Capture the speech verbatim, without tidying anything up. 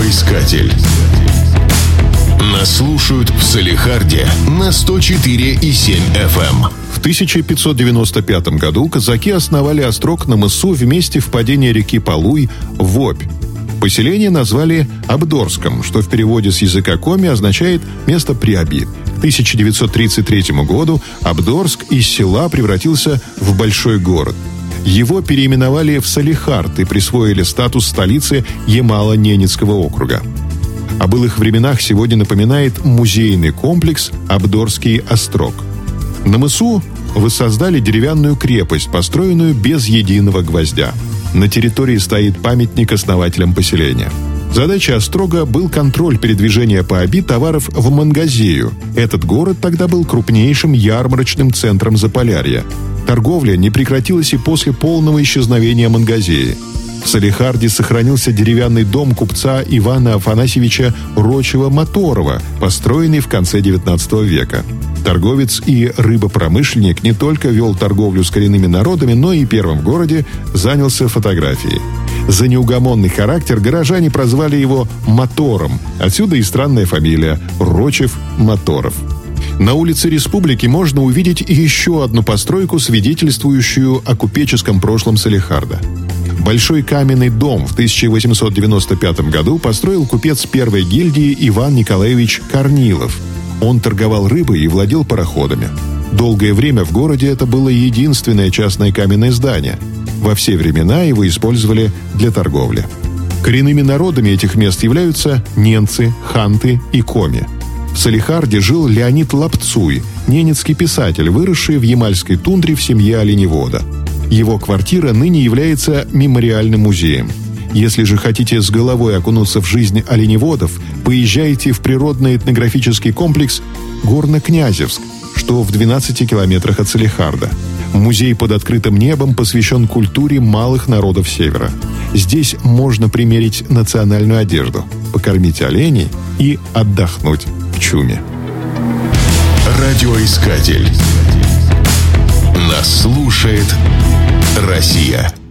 Радиоискатель. Нас слушают в Салехарде на сто четыре и семь эф эм. В тысяча пятьсот девяносто пятом году казаки основали острог на мысу в месте впадения реки Полуй в Обь. Поселение назвали Абдорском, что в переводе с языка коми означает «место при Оби». К тысяча девятьсот тридцать третьему году Абдорск из села превратился в большой город. Его переименовали в Салехард и присвоили статус столицы Ямало-Ненецкого округа. О былых временах сегодня напоминает музейный комплекс «Абдорский острог». На мысу воссоздали деревянную крепость, построенную без единого гвоздя. На территории стоит памятник основателям поселения. Задача острога был контроль передвижения по Оби товаров в Мангазею. Этот город тогда был крупнейшим ярмарочным центром Заполярья. Торговля не прекратилась и после полного исчезновения Мангазеи. В Салехарде сохранился деревянный дом купца Ивана Афанасьевича Рочева-Моторова, построенный в конце девятнадцатого века. Торговец и рыбопромышленник не только вел торговлю с коренными народами, но и первым в городе занялся фотографией. За неугомонный характер горожане прозвали его «Мотором», отсюда и странная фамилия – Рочев-Моторов. На улице Республики можно увидеть еще одну постройку, свидетельствующую о купеческом прошлом Салехарда. Большой каменный дом в тысяча восемьсот девяносто пятом году построил купец первой гильдии Иван Николаевич Корнилов. Он торговал рыбой и владел пароходами. Долгое время в городе это было единственное частное каменное здание. Во все времена его использовали для торговли. Коренными народами этих мест являются ненцы, ханты и коми. В Салехарде жил Леонид Лапцуй, ненецкий писатель, выросший в ямальской тундре в семье оленевода. Его квартира ныне является мемориальным музеем. Если же хотите с головой окунуться в жизнь оленеводов, поезжайте в природный этнографический комплекс Горно-Князевск, что в двенадцати километрах от Салехарда. Музей под открытым небом посвящен культуре малых народов Севера. Здесь можно примерить национальную одежду, покормить оленей и отдохнуть в чуме. Радиоискатель. Нас слушает Россия.